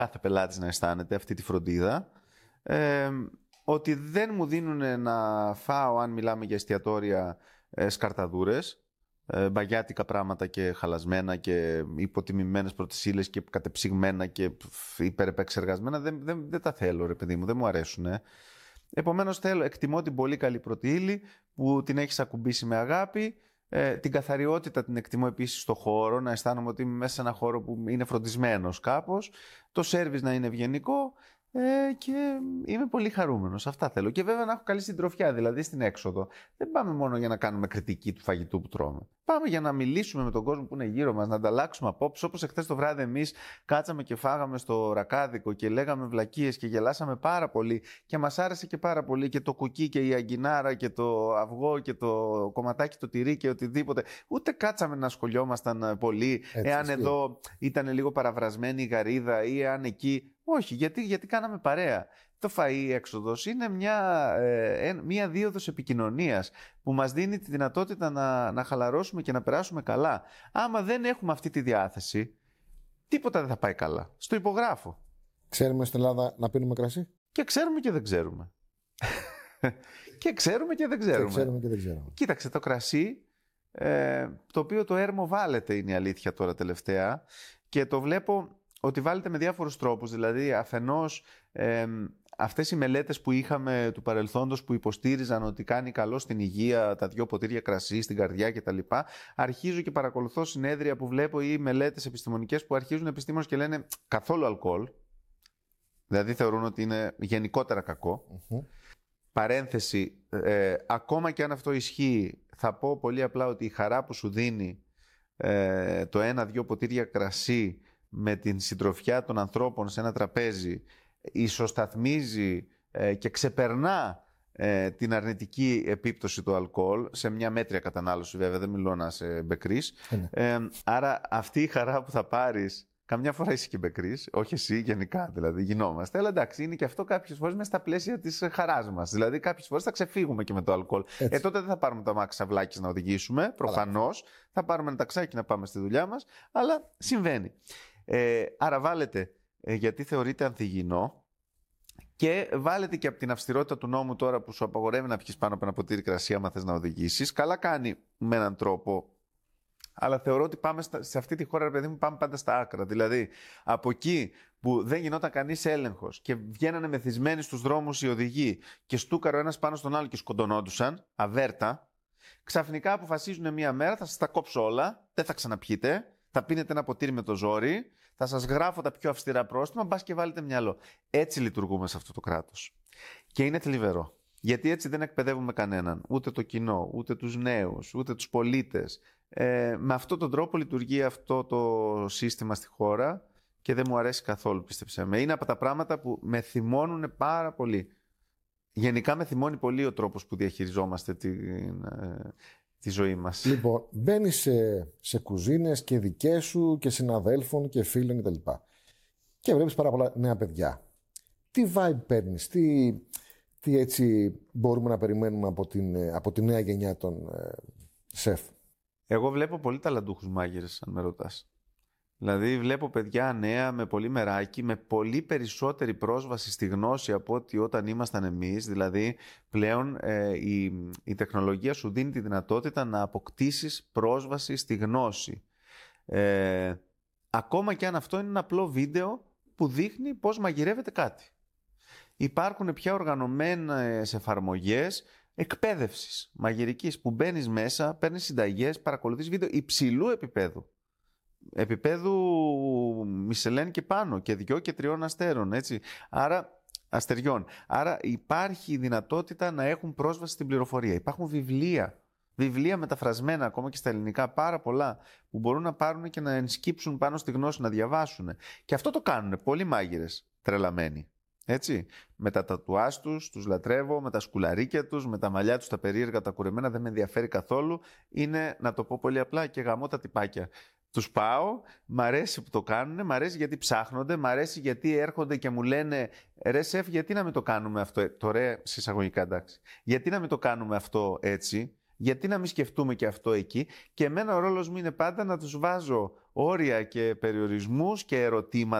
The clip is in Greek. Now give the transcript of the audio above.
κάθε πελάτης να αισθάνεται αυτή τη φροντίδα, ότι δεν μου δίνουν να φάω, αν μιλάμε για εστιατόρια, σκαρταδούρες, μπαγιάτικα πράγματα και χαλασμένα και υποτιμημένες πρώτες ύλες και κατεψυγμένα και υπερεπεξεργασμένα. Δεν τα θέλω, ρε παιδί μου, δεν μου αρέσουν. Επομένως εκτιμώ την πολύ καλή πρώτη ύλη που την έχεις ακουμπήσει με αγάπη. Την καθαριότητα την εκτιμώ επίσης στο χώρο, να αισθάνομαι ότι είμαι μέσα σε ένα χώρο που είναι φροντισμένος κάπως. Το σέρβις να είναι ευγενικό και είμαι πολύ χαρούμενος. Αυτά θέλω. Και βέβαια να έχω καλή συντροφιά, δηλαδή στην έξοδο. Δεν πάμε μόνο για να κάνουμε κριτική του φαγητού που τρώμε. Πάμε για να μιλήσουμε με τον κόσμο που είναι γύρω μας, να ανταλλάξουμε απόψεις. Όπως εχθές το βράδυ εμείς κάτσαμε και φάγαμε στο Ρακάδικο και λέγαμε βλακίες και γελάσαμε πάρα πολύ και μας άρεσε και πάρα πολύ και το κουκί και η αγκινάρα και το αυγό και το κομματάκι το τυρί και οτιδήποτε. Ούτε κάτσαμε να σχολιόμασταν πολύ εάν εδώ ήταν λίγο παραβρασμένη η γαρίδα ή εάν εκεί. Όχι, γιατί κάναμε παρέα. Το φαΐ έξοδος είναι μια δίωδος επικοινωνίας που μας δίνει τη δυνατότητα να χαλαρώσουμε και να περάσουμε καλά. Άμα δεν έχουμε αυτή τη διάθεση, τίποτα δεν θα πάει καλά. Στο υπογράφω. Ξέρουμε στην Ελλάδα να πίνουμε κρασί? Και ξέρουμε και δεν ξέρουμε. Και ξέρουμε και δεν ξέρουμε. Κοίταξε, το κρασί, το οποίο το έρμο βάλετε είναι η αλήθεια τώρα τελευταία, και το βλέπω ότι βάλετε με διάφορους τρόπους. Δηλαδή αφενός αυτές οι μελέτες που είχαμε του παρελθόντος που υποστήριζαν ότι κάνει καλό στην υγεία τα 2 ποτήρια κρασί, στην καρδιά κτλ. Αρχίζω και παρακολουθώ συνέδρια που βλέπω ή μελέτες επιστημονικές που αρχίζουν επιστήμονες και λένε καθόλου αλκοόλ. Δηλαδή θεωρούν ότι είναι γενικότερα κακό. Παρένθεση, ακόμα και αν αυτό ισχύει, θα πω πολύ απλά ότι η χαρά που σου δίνει το 1-2 ποτήρια κρασί με την συντροφιά των ανθρώπων σε ένα τραπέζι ισοσταθμίζει και ξεπερνά την αρνητική επίπτωση του αλκοόλ σε μια μέτρια κατανάλωση, βέβαια, δεν μιλώ να είσαι μπεκρής. Άρα αυτή η χαρά που θα πάρεις, καμιά φορά είσαι και μπεκρής, όχι εσύ, γενικά δηλαδή γινόμαστε, αλλά εντάξει, είναι και αυτό κάποιες φορές μέσα στα πλαίσια της χαράς μας. Δηλαδή κάποιες φορές θα ξεφύγουμε και με το αλκοόλ. Τότε δεν θα πάρουμε το αμάξι σαυλάκης να οδηγήσουμε, προφανώς. Θα πάρουμε ένα ταξάκι να πάμε στη δουλειά μας, αλλά συμβαίνει. Άρα βάλετε γιατί θεωρείται ανθυγιεινό και βάλετε και από την αυστηρότητα του νόμου τώρα που σου απαγορεύει να πιεις πάνω από ένα ποτήρι κρασί άμα θες να οδηγήσεις. Καλά κάνει με έναν τρόπο, αλλά θεωρώ ότι πάμε σε αυτή τη χώρα, ρε παιδί μου, πάμε πάντα στα άκρα. Δηλαδή από εκεί που δεν γινόταν κανείς έλεγχος και βγαίνανε μεθυσμένοι στους δρόμους οι οδηγοί και στούκαρο ένας πάνω στον άλλο και σκοντωνόντουσαν αβέρτα, ξαφνικά αποφασίζουν μία μέρα θα σας τα κόψω όλα, δεν θα ξαναπιείτε. Θα πίνετε ένα ποτήρι με το ζόρι, θα σας γράφω τα πιο αυστηρά πρόστιμα, μπας και βάλετε μυαλό. Έτσι λειτουργούμε σε αυτό το κράτος. Και είναι θλιβερό. Γιατί έτσι δεν εκπαιδεύουμε κανέναν. Ούτε το κοινό, ούτε τους νέους, ούτε τους πολίτες. Με αυτόν τον τρόπο λειτουργεί αυτό το σύστημα στη χώρα και δεν μου αρέσει καθόλου, πίστεψέ με. Είναι από τα πράγματα που με θυμώνουν πάρα πολύ. Γενικά με θυμώνει πολύ ο τρόπος που διαχειριζόμαστε τη ζωή μας. Λοιπόν, μπαίνεις σε κουζίνες και δικές σου και συναδέλφων και φίλων κτλ. Και βλέπεις πάρα πολλά νέα παιδιά. Τι vibe παίρνεις, τι έτσι μπορούμε να περιμένουμε από τη νέα γενιά των σεφ? Εγώ βλέπω πολύ ταλαντούχους μάγειρες, αν με ρωτάς. Δηλαδή βλέπω παιδιά νέα με πολύ μεράκι, με πολύ περισσότερη πρόσβαση στη γνώση από ότι όταν ήμασταν εμείς. Δηλαδή πλέον η τεχνολογία σου δίνει τη δυνατότητα να αποκτήσεις πρόσβαση στη γνώση. Ακόμα και αν αυτό είναι ένα απλό βίντεο που δείχνει πώς μαγειρεύεται κάτι. Υπάρχουν πια οργανωμένες εφαρμογές εκπαίδευσης μαγειρικής που μπαίνεις μέσα, παίρνεις συνταγές, παρακολουθείς βίντεο υψηλού επίπεδου Μισελέν και πάνω και 2 και 3 αστέρων, έτσι. Αστεριών. Άρα υπάρχει δυνατότητα να έχουν πρόσβαση στην πληροφορία. Υπάρχουν βιβλία μεταφρασμένα ακόμα και στα ελληνικά, πάρα πολλά, που μπορούν να πάρουν και να ενσκύψουν πάνω στη γνώση, να διαβάσουν. Και αυτό το κάνουν πολλοί μάγειρες τρελαμένοι. Έτσι, με τα τατουάζ τους λατρεύω, με τα σκουλαρίκια τους, με τα μαλλιά τους τα περίεργα, τα κουρεμένα, δεν με ενδιαφέρει καθόλου. Είναι, να το πω πολύ απλά, και γαμώ τα τυπάκια. Τους πάω, μ' αρέσει που το κάνουν, μ' αρέσει γιατί ψάχνονται, μ' αρέσει γιατί έρχονται και μου λένε ρε σεφ, γιατί να μην το κάνουμε αυτό, το ρε συσσαγωγικά εντάξει, γιατί να μην το κάνουμε αυτό έτσι, γιατί να μην σκεφτούμε και αυτό εκεί. Και εμένα ο ρόλος μου είναι πάντα να τους βάζω όρια και περιορισμούς και ερωτήματα